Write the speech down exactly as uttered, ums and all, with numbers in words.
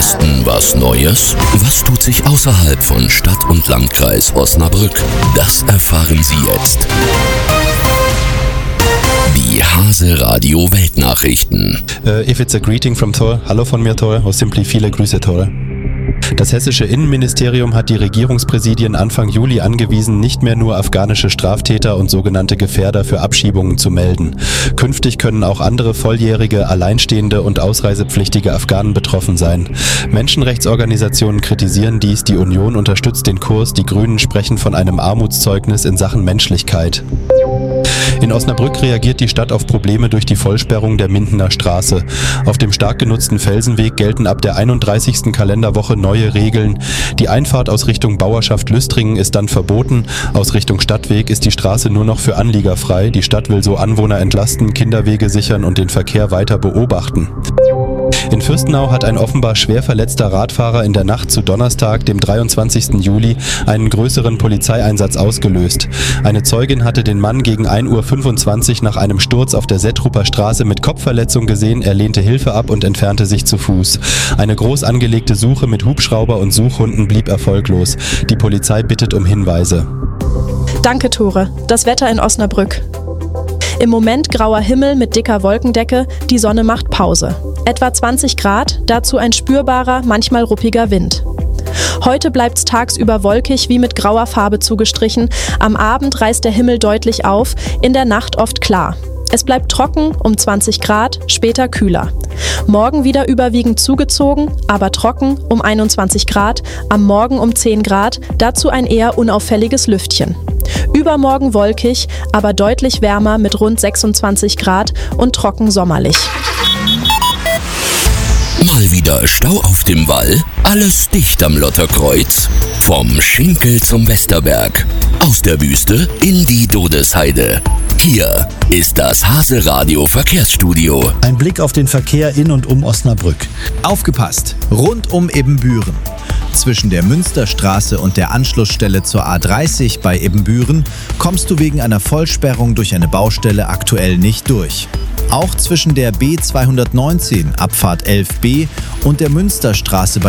Westen was Neues? Was tut sich außerhalb von Stadt und Landkreis Osnabrück? Das erfahren Sie jetzt. Die Hase Radio Weltnachrichten. Uh, if it's a greeting from Thor, hallo von mir Thor, or simply viele Grüße Thor. Das hessische Innenministerium hat die Regierungspräsidien Anfang Juli angewiesen, nicht mehr nur afghanische Straftäter und sogenannte Gefährder für Abschiebungen zu melden. Künftig können auch andere volljährige, alleinstehende und ausreisepflichtige Afghanen betroffen sein. Menschenrechtsorganisationen kritisieren dies, die Union unterstützt den Kurs, die Grünen sprechen von einem Armutszeugnis in Sachen Menschlichkeit. In Osnabrück reagiert die Stadt auf Probleme durch die Vollsperrung der Mindener Straße. Auf dem stark genutzten Felsenweg gelten ab der einunddreißigsten Kalenderwoche neue Regeln. Die Einfahrt aus Richtung Bauerschaft Lüstringen ist dann verboten. Aus Richtung Stadtweg ist die Straße nur noch für Anlieger frei. Die Stadt will so Anwohner entlasten, Kinderwege sichern und den Verkehr weiter beobachten. In Fürstenau hat ein offenbar schwer verletzter Radfahrer in der Nacht zu Donnerstag, dem dreiundzwanzigsten Juli, einen größeren Polizeieinsatz ausgelöst. Eine Zeugin hatte den Mann gegen ein Uhr fünfundzwanzig nach einem Sturz auf der Settrupper Straße mit Kopfverletzung gesehen. Er lehnte Hilfe ab und entfernte sich zu Fuß. Eine groß angelegte Suche mit Hubschrauber und Suchhunden blieb erfolglos. Die Polizei bittet um Hinweise. Danke, Tore. Das Wetter in Osnabrück. Im Moment grauer Himmel mit dicker Wolkendecke, die Sonne macht Pause. Etwa zwanzig Grad, dazu ein spürbarer, manchmal ruppiger Wind. Heute bleibt's tagsüber wolkig wie mit grauer Farbe zugestrichen. Am Abend reißt der Himmel deutlich auf, in der Nacht oft klar. Es bleibt trocken, um zwanzig Grad, später kühler. Morgen wieder überwiegend zugezogen, aber trocken, um einundzwanzig Grad, am Morgen um zehn Grad, dazu ein eher unauffälliges Lüftchen. Übermorgen wolkig, aber deutlich wärmer mit rund sechsundzwanzig Grad und trocken sommerlich. Mal wieder Stau auf dem Wall? Alles dicht am Lotterkreuz? Vom Schinkel zum Westerberg. Aus der Wüste in die Dodesheide. Hier ist das Hase Radio Verkehrsstudio. Ein Blick auf den Verkehr in und um Osnabrück. Aufgepasst! Rund um Ebenbüren. Zwischen der Münsterstraße und der Anschlussstelle zur A dreißig bei Ebenbüren kommst du wegen einer Vollsperrung durch eine Baustelle aktuell nicht durch. Auch zwischen der B zweihundertneunzehn Abfahrt elf b und der Münsterstraße bei